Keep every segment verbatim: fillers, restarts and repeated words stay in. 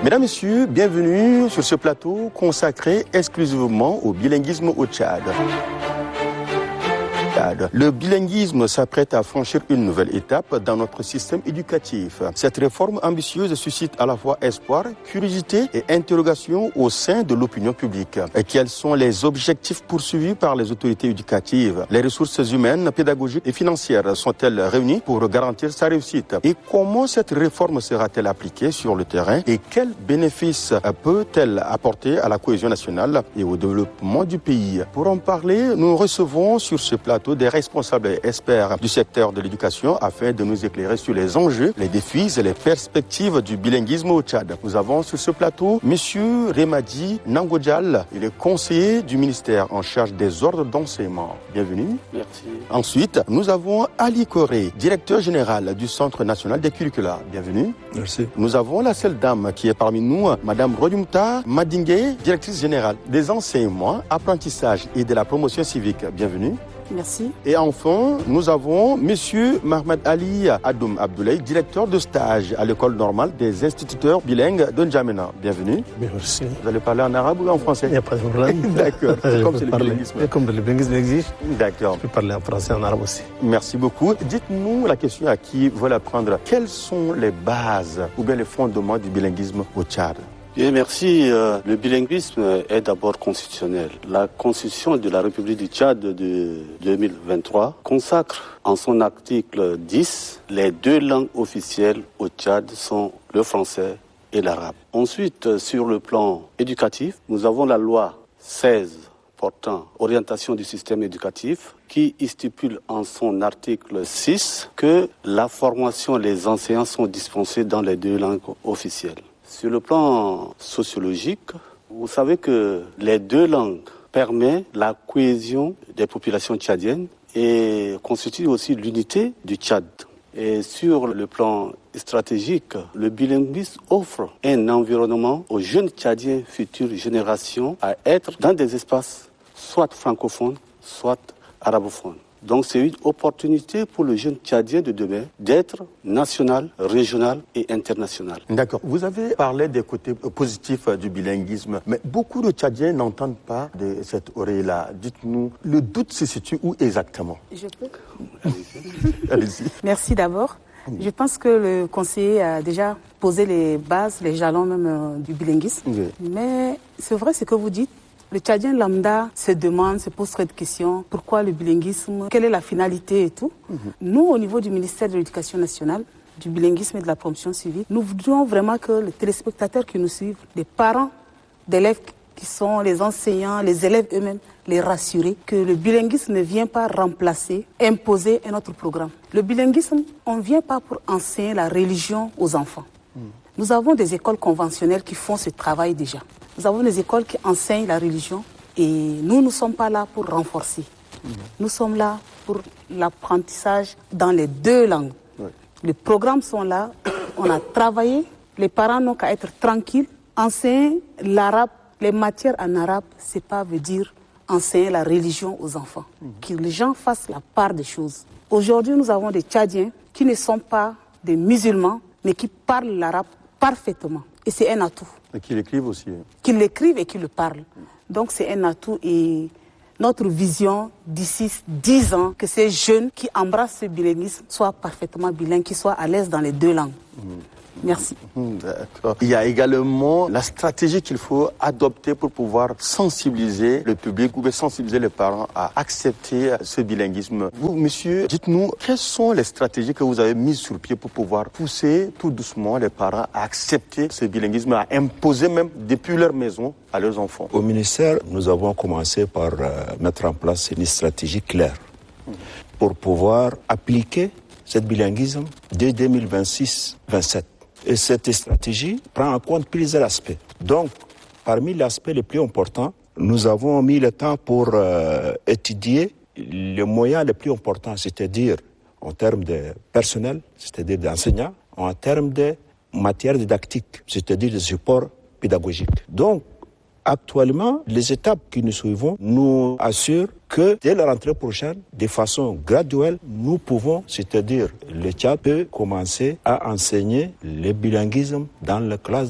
Mesdames, Messieurs, bienvenue sur ce plateau consacré exclusivement au bilinguisme au Tchad. Le bilinguisme s'apprête à franchir une nouvelle étape dans notre système éducatif. Cette réforme ambitieuse suscite à la fois espoir, curiosité et interrogation au sein de l'opinion publique. Et quels sont les objectifs poursuivis par les autorités éducatives? Les ressources humaines, pédagogiques et financières sont-elles réunies pour garantir sa réussite? Et comment cette réforme sera-t-elle appliquée sur le terrain? Et quels bénéfices peut-elle apporter à la cohésion nationale et au développement du pays? Pour en parler, nous recevons sur ce plateau des responsables et experts du secteur de l'éducation afin de nous éclairer sur les enjeux, les défis et les perspectives du bilinguisme au Tchad. Nous avons sur ce plateau Monsieur Remadi Nangodjal, il est conseiller du ministère en charge des ordres d'enseignement. Bienvenue. Merci. Ensuite, nous avons Ali Koré, directeur général du Centre national des curricula. Bienvenue. Merci. Nous avons la seule dame qui est parmi nous, Madame Rodjumta Madingue, directrice générale des enseignements, apprentissage et de la promotion civique. Bienvenue. Merci. Et enfin, nous avons Monsieur Mahmoud Ali Adoum Abdoulaye, directeur de stage à l'école normale des instituteurs bilingues de N'Djamena. Bienvenue. Merci. Vous allez parler en arabe ou en français? Il n'y a pas de problème. D'accord. C'est comme c'est le parler. bilinguisme. Comme le bilinguisme exige. D'accord. Je peux parler en français et en arabe aussi. Merci beaucoup. Dites-nous la question à qui veut apprendre. Quelles sont les bases ou bien les fondements du bilinguisme au Tchad? Bien, merci. Le bilinguisme est d'abord constitutionnel. La Constitution de la République du Tchad de deux mille vingt-trois consacre en son article dix les deux langues officielles au Tchad sont le français et l'arabe. Ensuite, sur le plan éducatif, nous avons la loi seize portant orientation du système éducatif qui stipule en son article six que la formation, les enseignants sont dispensés dans les deux langues officielles. Sur le plan sociologique, vous savez que les deux langues permettent la cohésion des populations tchadiennes et constituent aussi l'unité du Tchad. Et sur le plan stratégique, le bilinguisme offre un environnement aux jeunes Tchadiens, futures générations, à être dans des espaces soit francophones, soit arabophones. Donc c'est une opportunité pour le jeune Tchadien de demain d'être national, régional et international. D'accord. Vous avez parlé des côtés positifs du bilinguisme, mais beaucoup de Tchadiens n'entendent pas de cette oreille-là. Dites-nous, le doute se situe où exactement? Je peux. Allez-y. Allez-y. Merci d'abord. Je pense que le conseiller a déjà posé les bases, les jalons même euh, du bilinguisme. Oui. Mais c'est vrai ce que vous dites. Le Tchadien lambda se demande, se pose cette question, pourquoi le bilinguisme, quelle est la finalité et tout. Mm-hmm. Nous, au niveau du ministère de l'Éducation nationale, du bilinguisme et de la promotion civique, nous voudrions vraiment que les téléspectateurs qui nous suivent, les parents d'élèves qui sont les enseignants, les élèves eux-mêmes, les rassurer que le bilinguisme ne vient pas remplacer, imposer un autre programme. Le bilinguisme, on ne vient pas pour enseigner la religion aux enfants. Mm. Nous avons des écoles conventionnelles qui font ce travail déjà. Nous avons des écoles qui enseignent la religion et nous ne sommes pas là pour renforcer. Mmh. Nous sommes là pour l'apprentissage dans les deux langues. Ouais. Les programmes sont là, on a travaillé, les parents n'ont qu'à être tranquilles. Enseigner l'arabe, les matières en arabe, c'est pas veut dire enseigner la religion aux enfants. Mmh. Que les gens fassent la part des choses. Aujourd'hui, nous avons des Tchadiens qui ne sont pas des musulmans, mais qui parlent l'arabe parfaitement. Et c'est un atout. Et qui l'écrivent aussi. Qu'ils l'écrivent et qu'ils le parlent. Donc c'est un atout et notre vision d'ici dix ans, que ces jeunes qui embrassent ce bilinguisme soient parfaitement bilingues, qu'ils soient à l'aise dans les deux langues. Mmh. Merci. D'accord. Il y a également la stratégie qu'il faut adopter pour pouvoir sensibiliser le public ou sensibiliser les parents à accepter ce bilinguisme. Vous, monsieur, dites-nous, quelles sont les stratégies que vous avez mises sur pied pour pouvoir pousser tout doucement les parents à accepter ce bilinguisme, à imposer même depuis leur maison à leurs enfants? Au ministère, nous avons commencé par euh, mettre en place une stratégie claire mmh. pour pouvoir appliquer ce bilinguisme dès deux mille vingt-six vingt-sept. Et cette stratégie prend en compte plusieurs aspects. Donc, parmi les aspects les plus importants, nous avons mis le temps pour euh, étudier les moyens les plus importants, c'est-à-dire en termes de personnel, c'est-à-dire d'enseignants, en termes de matière didactique, c'est-à-dire de support pédagogique. Donc, actuellement, les étapes que nous suivons nous assurent que dès la rentrée prochaine, de façon graduelle, nous pouvons, c'est-à-dire le Tchad peut commencer à enseigner le bilinguisme dans les classes de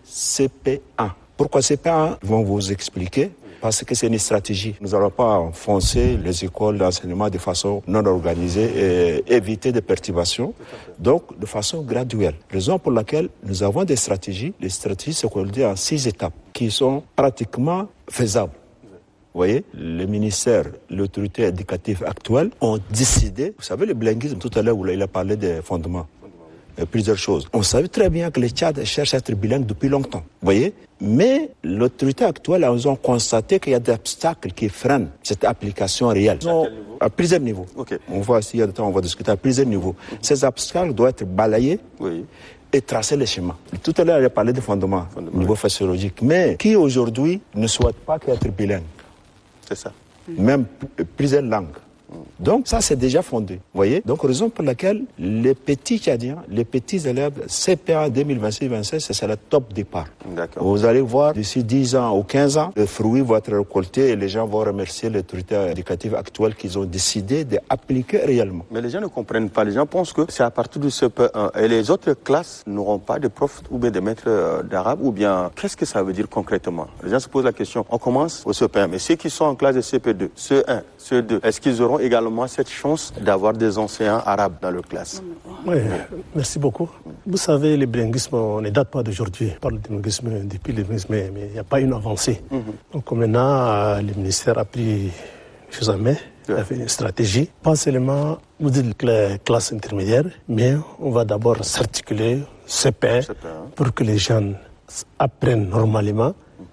C P un. Pourquoi C P un? Ils vont vous expliquer. Parce que c'est une stratégie. Nous n'allons pas enfoncer les écoles d'enseignement de façon non organisée et éviter des perturbations. Donc, de façon graduelle. Raison pour laquelle nous avons des stratégies. Les stratégies, c'est qu'on le dit en six étapes, qui sont pratiquement faisables. Vous voyez, le ministère, l'autorité éducative actuelle ont décidé, vous savez, le bilinguisme, tout à l'heure, où il a parlé des fondements. Plusieurs choses. On savait très bien que les Tchad cherchent à être bilingues depuis longtemps, vous voyez. Mais l'autorité actuelle, elles ont constaté qu'il y a des obstacles qui freinent cette application réelle. À quel niveau? À plusieurs niveaux. Okay. On voit s'il y a de temps, on va discuter à plusieurs niveaux. Mm-hmm. Ces obstacles doivent être balayés oui. et tracer les chemins. Tout à l'heure, il a parlé des fondements, fondements au niveau oui. physiologique. Mais qui aujourd'hui ne souhaite pas qu'être bilingue? C'est ça. Même p- plusieurs langues. Donc ça c'est déjà fondé, vous voyez. Donc raison pour laquelle les petits Tchadiens, les petits élèves C P un deux mille vingt-six vingt-sept, c'est le top départ. D'accord. Vous allez voir d'ici dix ans ou quinze ans, le fruit va être récolté et les gens vont remercier l'autorité éducative actuelle qu'ils ont décidé d'appliquer réellement. Mais les gens ne comprennent pas, les gens pensent que c'est à partir du C P un et les autres classes n'auront pas de profs ou bien de maîtres d'arabe ou bien qu'est-ce que ça veut dire concrètement? Les gens se posent la question, on commence au C P un, mais ceux qui sont en classe de C P deux, C un, C deux, est-ce qu'ils auront également cette chance d'avoir des enseignants arabes dans leur classe? Oui, merci beaucoup. Vous savez, le bilinguisme, on ne date pas d'aujourd'hui. On parle de bilinguisme depuis le bilinguisme, mais il n'y a pas une avancée. Mm-hmm. Donc maintenant, le ministère a pris les choses en main, il a fait une stratégie. Pas seulement, nous dit les classes intermédiaires, mais on va d'abord s'articuler C P un pour que les jeunes apprennent normalement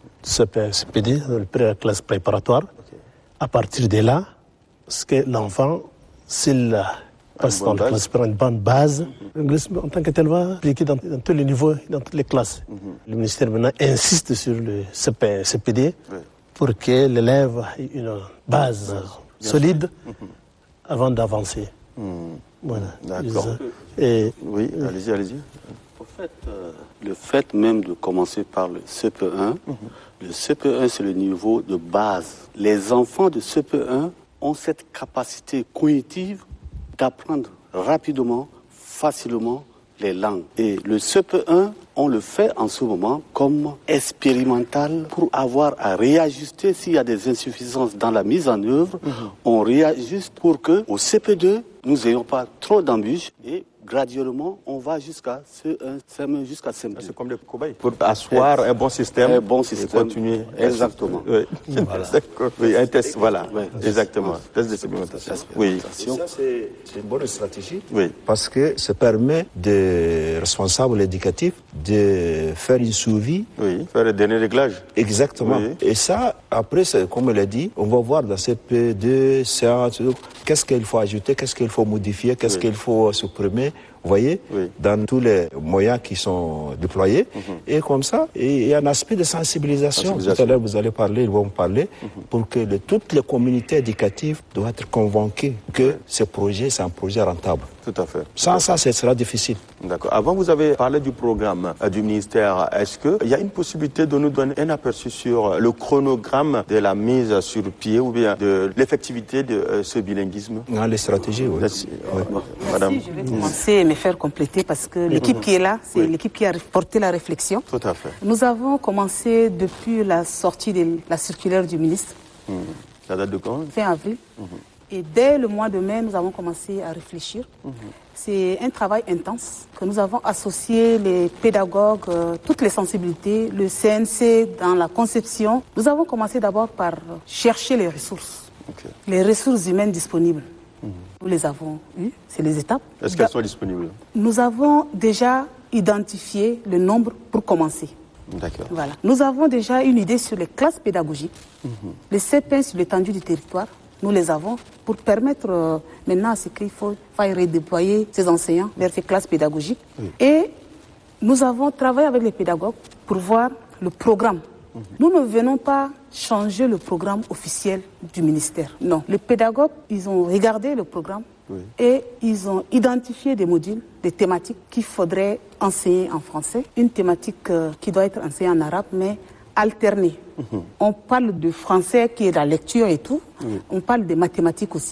C P un, C P deux, la classe préparatoire. Okay. À partir de là, parce que l'enfant, s'il passe dans la classe, prend une bonne base, l'anglais, en tant que tel, va appliquer dans, dans tous les niveaux, dans toutes les classes. Mm-hmm. Le ministère maintenant insiste sur le C P un, C P D oui. pour que l'élève ait une base Bien solide mm-hmm. avant d'avancer. Mm. Voilà. D'accord. Et, oui, euh, allez-y, allez-y. En fait, euh, le fait même de commencer par le C P un, mm-hmm. le C P un, c'est le niveau de base. Les enfants de C P un ont cette capacité cognitive d'apprendre rapidement, facilement les langues. Et le C P un, on le fait en ce moment comme expérimental pour avoir à réajuster s'il y a des insuffisances dans la mise en œuvre. Mmh. On réajuste pour que au C P deux, nous n'ayons pas trop d'embûches et graduellement, on va jusqu'à C un, C M un, jusqu'à C M deux. C'est comme des cobayes. Pour asseoir et un bon système. Un bon système. Et continuer. Exactement. Oui. Voilà. Oui, un test, voilà. Oui. Exactement. Oui. Test d'expérimentation. Oui. Et ça, c'est, c'est une bonne stratégie. Oui. Parce que ça permet des responsables éducatifs de faire une suivi. Oui. Faire le dernier réglage. Exactement. Oui. Et ça, après, comme elle a dit, on va voir dans C P deux, C un, qu'est-ce qu'il faut ajouter, qu'est-ce qu'il faut modifier, qu'est-ce oui. qu'il faut supprimer. Vous voyez, oui. dans tous les moyens qui sont déployés. Mm-hmm. Et comme ça, il y a un aspect de sensibilisation. sensibilisation. Tout à l'heure, vous allez parler, ils vont parler, mm-hmm. pour que le, toutes les communautés éducatives doivent être convaincues que oui. ce projet, c'est un projet rentable. Tout à fait. Sans ça, ce sera difficile. D'accord. Avant, vous avez parlé du programme euh, du ministère. Est-ce qu'il y a une possibilité de nous donner un aperçu sur le chronogramme de la mise sur pied ou bien de l'effectivité de euh, ce bilinguisme? Ah, les stratégies, oui. Merci. oui. Madame. Merci, je vais commencer et me faire compléter parce que l'équipe qui est là, c'est oui. l'équipe qui a porté la réflexion. Tout à fait. Nous avons commencé depuis la sortie de la circulaire du ministre. Mmh. La date de quand? Fin avril. Mmh. Et dès le mois de mai, nous avons commencé à réfléchir. Mmh. C'est un travail intense que nous avons associé les pédagogues, euh, toutes les sensibilités, le C N C dans la conception. Nous avons commencé d'abord par chercher les ressources, okay. les ressources humaines disponibles. Mmh. Nous les avons eues, c'est les étapes. Est-ce qu'elles sont disponibles? Nous avons déjà identifié le nombre pour commencer. D'accord. Voilà. Nous avons déjà une idée sur les classes pédagogiques, mmh. les C P sur l'étendue du territoire. Nous les avons pour permettre euh, maintenant à ce qu'il faut faille redéployer ces enseignants vers ces classes pédagogiques. Oui. Et nous avons travaillé avec les pédagogues pour voir le programme. Mmh. Nous ne venons pas changer le programme officiel du ministère. Non. Les pédagogues, ils ont regardé le programme oui. et ils ont identifié des modules, des thématiques qu'il faudrait enseigner en français. Une thématique euh, qui doit être enseignée en arabe, mais alternée. Mmh. On parle de français qui est la lecture et tout. Mmh. On parle des mathématiques aussi.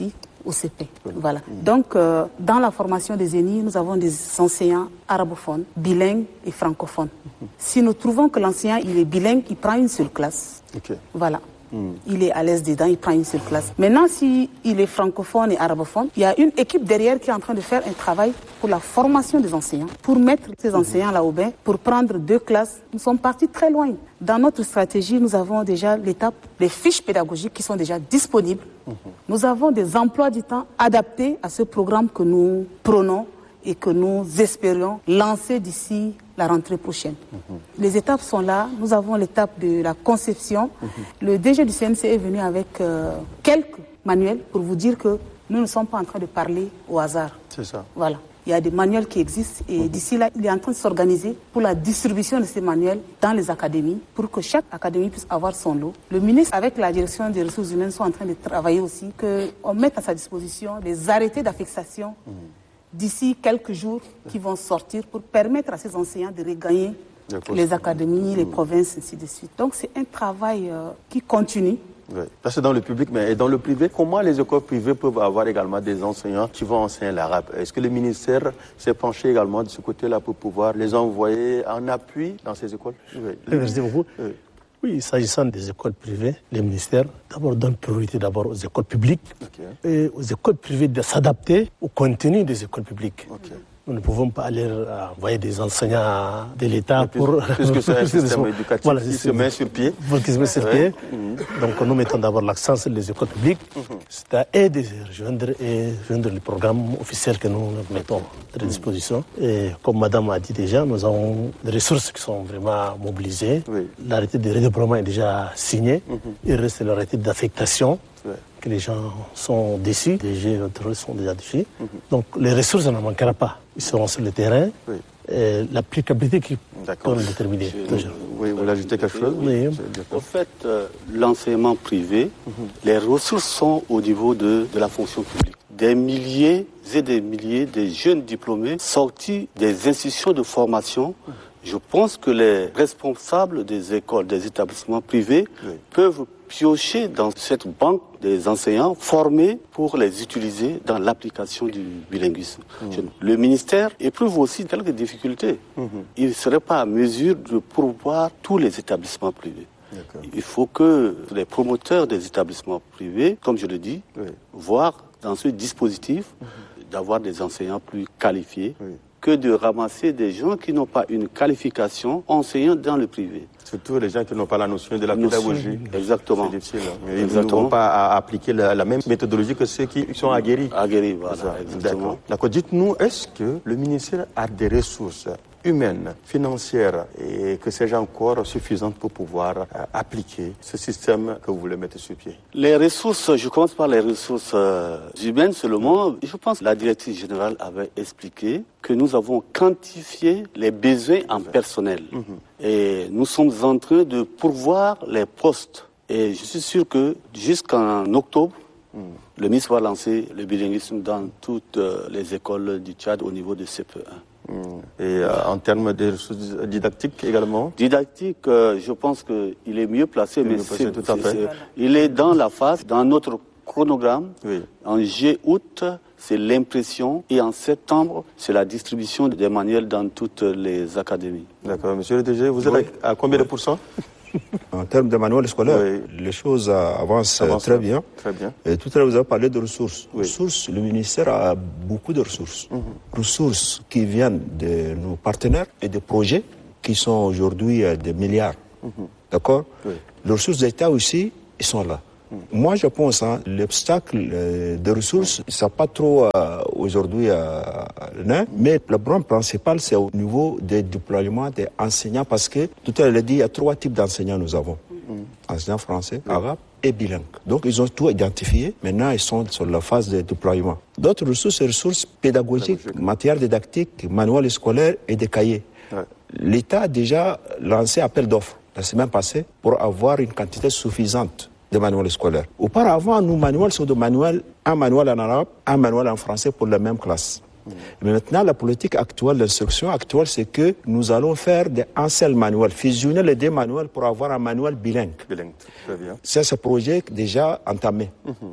au C P. Voilà. Donc, euh, dans la formation des Zénith, nous avons des enseignants arabophones, bilingues et francophones. Si nous trouvons que l'enseignant il est bilingue, il prend une seule classe. Okay. Voilà. Mm. Il est à l'aise dedans, il prend une seule classe. Maintenant, s'il est francophone et arabophone, il y a une équipe derrière qui est en train de faire un travail pour la formation des enseignants, pour mettre ces enseignants-là au bain, pour prendre deux classes. Nous sommes partis très loin. Dans notre stratégie, nous avons déjà l'étape, les fiches pédagogiques qui sont déjà disponibles. Mm-hmm. Nous avons des emplois du temps adaptés à ce programme que nous prenons et que nous espérions lancer d'ici la rentrée prochaine. Mm-hmm. Les étapes sont là. Nous avons l'étape de la conception. Mm-hmm. Le D G du C N C est venu avec euh, quelques manuels pour vous dire que nous ne sommes pas en train de parler au hasard. C'est ça. Voilà. Il y a des manuels qui existent et mm-hmm. d'ici là, il est en train de s'organiser pour la distribution de ces manuels dans les académies pour que chaque académie puisse avoir son lot. Le ministre, avec la direction des ressources humaines, sont en train de travailler aussi, qu'on mette à sa disposition des arrêtés d'affectation mm-hmm. d'ici quelques jours qui vont sortir pour permettre à ces enseignants de regagner les académies, les provinces, ainsi de suite. Donc c'est un travail euh, qui continue. Oui. Ça c'est dans le public, mais dans le privé, comment les écoles privées peuvent avoir également des enseignants qui vont enseigner l'arabe? Est-ce que le ministère s'est penché également de ce côté-là pour pouvoir les envoyer en appui dans ces écoles? Oui. Merci beaucoup. Oui. Oui, s'agissant des écoles privées, les ministères d'abord donnent priorité d'abord aux écoles publiques okay. et aux écoles privées de s'adapter au contenu des écoles publiques. Okay. Nous ne pouvons pas aller envoyer des enseignants de l'État plus, pour... Puisque c'est un système éducatif voilà, qui se met sur pied. Qui se met sur pied. Mmh. Donc nous mettons d'abord l'accent sur les écoles publiques. Mmh. C'est à eux de rejoindre, et rejoindre le programme officiel que nous mettons à leur disposition. Mmh. Et comme Madame a dit déjà, nous avons des ressources qui sont vraiment mobilisées. Oui. L'arrêté de redéploiement est déjà signé. Mmh. Il reste l'arrêté d'affectation. Ouais. Que les gens sont déçus, les G sont déjà déçus. Mm-hmm. Donc les ressources n'en manquera pas. Ils seront sur le terrain. Oui. Et l'applicabilité qui peut le déterminer. Je... Oui, vous voulez ajouter quelque chose? Oui. En fait, euh, l'enseignement privé, mm-hmm. les ressources sont au niveau de, de la fonction publique. Des milliers et des milliers de jeunes diplômés sortis des institutions de formation. Mm-hmm. Je pense que les responsables des écoles, des établissements privés oui. peuvent piocher dans cette banque des enseignants formés pour les utiliser dans l'application du bilinguisme. Mmh. Le ministère éprouve aussi quelques difficultés. Mmh. Il ne serait pas à mesure de pourvoir tous les établissements privés. D'accord. Il faut que les promoteurs des établissements privés, comme je le dis, oui. voient dans ce dispositif mmh. d'avoir des enseignants plus qualifiés. Oui. que de ramasser des gens qui n'ont pas une qualification enseignant dans le privé. Surtout les gens qui n'ont pas la notion de la pédagogie. Exactement. C'est difficile. Hein. Ils ne vont pas à appliquer la, la même méthodologie que ceux qui sont aguerris. Aguerris, voilà. Exactement. D'accord. Dites-nous, est-ce que le ministère a des ressources humaines, financières et que sais-je encore suffisantes pour pouvoir euh, appliquer ce système que vous voulez mettre sur pied? Les ressources, je commence par les ressources euh, humaines seulement. Je pense que la directrice générale avait expliqué que nous avons quantifié les besoins en personnel. Mm-hmm. Et nous sommes en train de pourvoir les postes. Et je suis sûr que jusqu'en octobre, mm. le ministre va lancer le bilinguisme dans toutes euh, les écoles du Tchad au niveau de C P un. Et euh, en termes de ressources didactiques également? Didactique, euh, je pense qu'il est mieux placé, il mais mieux placé, c'est, tout à fait. C'est, il est dans la phase, dans notre chronogramme. Oui. En juillet-août, c'est l'impression et en septembre, c'est la distribution des manuels dans toutes les académies. D'accord. Monsieur le D G, vous êtes oui. à, à combien de pourcents? En termes de manuels scolaires, oui. les choses avancent Avance, très bien. Très bien. Et tout à l'heure, vous avez parlé de ressources. Oui. Ressources, le ministère a beaucoup de ressources. Mm-hmm. Ressources qui viennent de nos partenaires et des projets qui sont aujourd'hui des milliards. Mm-hmm. D'accord? Oui. Les ressources d'État aussi, ils sont là. Moi, je pense que hein, l'obstacle euh, de ressources, ça n'a pas trop euh, aujourd'hui euh, là, mais le problème principal, c'est au niveau des déploiements des enseignants, parce que tout à l'heure, il a dit, il y a trois types d'enseignants nous avons. Mm. Enseignants français, oui. arabes et bilingues. Donc, ils ont tout identifié. Maintenant, ils sont sur la phase de déploiement. D'autres ressources, c'est ressources pédagogiques, Pédagogique. matières didactiques, manuels scolaires et des cahiers. Ouais. L'État a déjà lancé appel d'offres la semaine passée pour avoir une quantité suffisante de manuels scolaires. Auparavant, nos manuels sont des manuels, un manuel en arabe, un manuel en français pour la même classe. Mmh. Mais maintenant, la politique actuelle, l'instruction actuelle, c'est que nous allons faire des, un seul manuel, fusionner les deux manuels pour avoir un manuel bilingue. Bilingue, très bien. C'est ce projet déjà entamé. Mmh.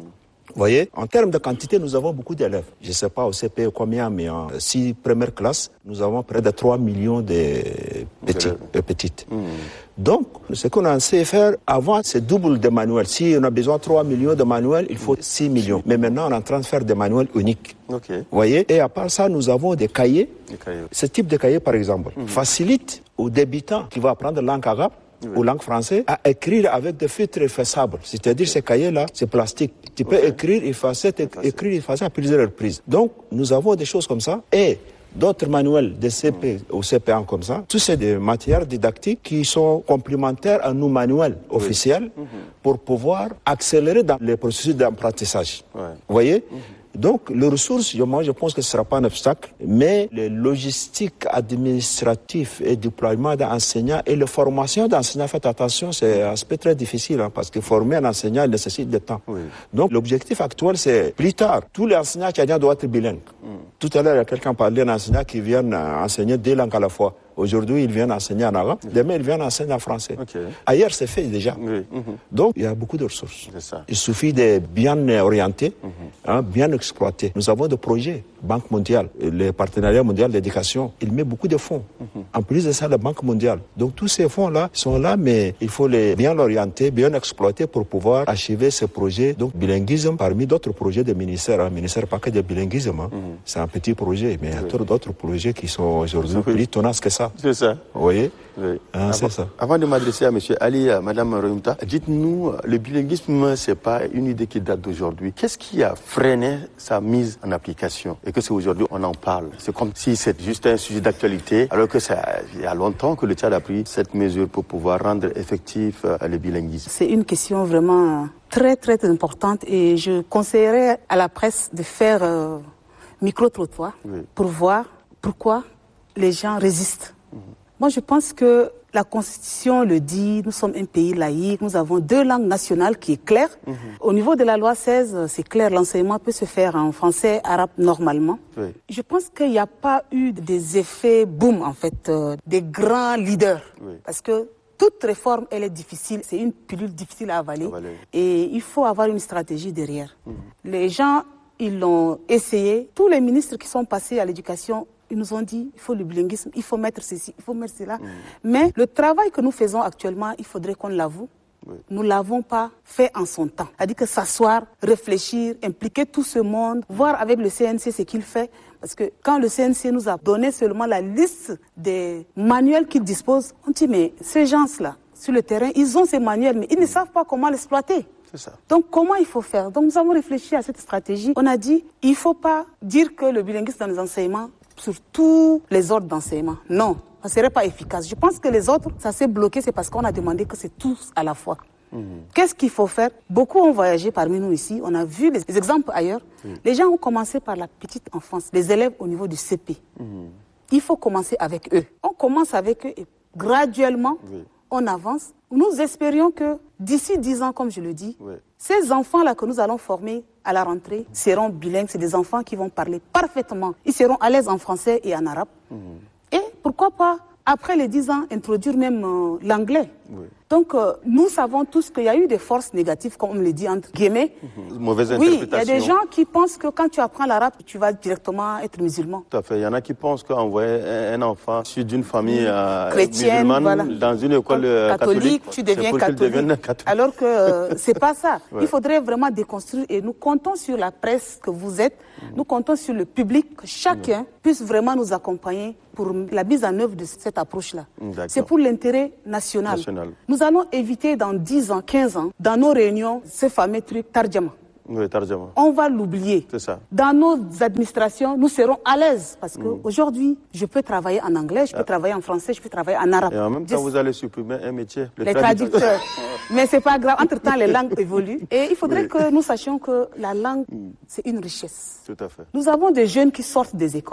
Vous voyez, en termes de quantité, nous avons beaucoup d'élèves. Je ne sais pas au C P E combien, mais en six premières classes, nous avons près de trois millions de petits et petites. Mmh. Donc, ce qu'on a essayé de faire avant, c'est double de manuels. Si on a besoin de trois millions de manuels, il faut six millions. Mais maintenant, on est en train de faire des manuels uniques. Okay. Vous voyez? Et à part ça, nous avons des cahiers. Des cahiers. Ce type de cahier, par exemple, mmh. facilite aux débutants qui vont apprendre la langue arabe oui. ou langue française à écrire avec des feutres effaçables. C'est-à-dire ces cahiers-là, c'est plastique. Tu peux okay. écrire, effacer, écrire, effacer à plusieurs reprises. Donc, nous avons des choses comme ça. Et d'autres manuels de C P mmh. ou C P un comme ça, tout c'est des matières didactiques qui sont complémentaires à nos manuels oui. officiels mmh. pour pouvoir accélérer dans les processus d'apprentissage. Ouais. Vous voyez mmh. Donc, les ressources, moi, je pense que ce ne sera pas un obstacle, mais les logistiques administratives et déploiement d'enseignants et la formation d'enseignants, faites attention, c'est un aspect très difficile, hein, parce que former un enseignant, il nécessite du temps. Oui. Donc, l'objectif actuel, c'est plus tard, tous les enseignants tchadiens doivent être bilingues. Mm. Tout à l'heure, il y a quelqu'un parlait d'un enseignant qui vient enseigner deux langues à la fois. Aujourd'hui, ils viennent enseigner en arabe. Oui. Demain, ils viennent enseigner en français. Okay. Ailleurs, c'est fait déjà. Oui. Mm-hmm. Donc, il y a beaucoup de ressources. Ça. Il suffit de bien orienter, mm-hmm. hein, bien exploiter. Nous avons des projets. Banque mondiale, le partenariat mondial d'éducation, il met beaucoup de fonds. Mm-hmm. En plus de ça, la Banque mondiale. Donc, tous ces fonds-là sont là, mais il faut les bien l'orienter, bien exploiter pour pouvoir achever ces projets. Donc, bilinguisme, parmi d'autres projets des ministères, hein, ministère pas que de bilinguisme, hein. Mm-hmm. C'est un petit projet, mais il y a oui. d'autres projets qui sont aujourd'hui oui. plus tenaces que ça. C'est ça. Vous voyez oui. hein, avant, c'est ça. Avant de m'adresser à M. Ali, à Mme Royumta, dites-nous, le bilinguisme, ce n'est pas une idée qui date d'aujourd'hui. Qu'est-ce qui a freiné sa mise en application et que c'est aujourd'hui on en parle? C'est comme si c'est juste un sujet d'actualité, alors que ça, il y a longtemps que le Tchad a pris cette mesure pour pouvoir rendre effectif le bilinguisme. C'est une question vraiment très, très importante et je conseillerais à la presse de faire euh, micro-trottoir oui. pour voir pourquoi les gens résistent. Mmh. Moi, je pense que la Constitution le dit, nous sommes un pays laïque, nous avons deux langues nationales qui est claire. Mmh. Au niveau de la loi seize, c'est clair, l'enseignement peut se faire en français, arabe normalement. Oui. Je pense qu'il n'y a pas eu des effets boum, en fait, euh, des grands leaders. Oui. Parce que toute réforme, elle est difficile, c'est une pilule difficile à avaler. avaler. Et il faut avoir une stratégie derrière. Mmh. Les gens, ils l'ont essayé. Tous les ministres qui sont passés à l'éducation, ils nous ont dit, il faut le bilinguisme, il faut mettre ceci, il faut mettre cela. Mmh. Mais le travail que nous faisons actuellement, il faudrait qu'on l'avoue. Oui. Nous ne l'avons pas fait en son temps. C'est-à-dire que s'asseoir, réfléchir, impliquer tout ce monde, voir avec le C N C ce qu'il fait. Parce que quand le C N C nous a donné seulement la liste des manuels qu'il dispose, on dit, mais ces gens-là, sur le terrain, ils ont ces manuels, mais ils ne savent pas comment l'exploiter. C'est ça. Donc, comment il faut faire? Donc, nous avons réfléchi à cette stratégie. On a dit, il ne faut pas dire que le bilinguisme dans les enseignements, sur tous les ordres d'enseignement. Non, ça ne serait pas efficace. Je pense que les autres, ça s'est bloqué, c'est parce qu'on a demandé que c'est tous à la fois. Mmh. Qu'est-ce qu'il faut faire? Beaucoup ont voyagé parmi nous ici, on a vu les exemples ailleurs. Mmh. Les gens ont commencé par la petite enfance, les élèves au niveau du C P. Mmh. Il faut commencer avec eux. On commence avec eux et graduellement, oui. on avance. Nous espérions que d'ici dix ans, comme je le dis, oui. ces enfants-là que nous allons former à la rentrée seront bilingues. C'est des enfants qui vont parler parfaitement. Ils seront à l'aise en français et en arabe. Mmh. Et pourquoi pas, après les dix ans, introduire même euh, l'anglais. Oui. Donc, euh, nous savons tous qu'il y a eu des forces négatives, comme on le dit entre guillemets. Mmh. Mauvaise oui, interprétation. Oui, il y a des gens qui pensent que quand tu apprends l'arabe, tu vas directement être musulman. Tout à fait. Il y en a qui pensent qu'envoyer un enfant issu d'une famille euh, chrétienne, musulmane voilà. dans une école euh, catholique, catholique, tu deviens catholique. catholique. Alors que euh, c'est pas ça. Ouais. Il faudrait vraiment déconstruire et nous comptons sur la presse que vous êtes, mmh. nous comptons sur le public, que chacun mmh. puisse vraiment nous accompagner pour la mise en œuvre de cette approche-là. C'est pour l'intérêt national. national. Nous allons éviter dans dix ans, quinze ans, dans nos réunions, ce fameux truc Tarjama. Oui, Tarjama. On va l'oublier. C'est ça. Dans nos administrations, nous serons à l'aise parce qu'aujourd'hui, mmh. je peux travailler en anglais, je peux ah. travailler en français, je peux travailler en arabe. Et en même temps, Just... vous allez supprimer un métier, le les traducteurs. Mais c'est pas grave. Entre-temps, les langues évoluent. Et il faudrait oui. que nous sachions que la langue, c'est une richesse. Tout à fait. Nous avons des jeunes qui sortent des écoles.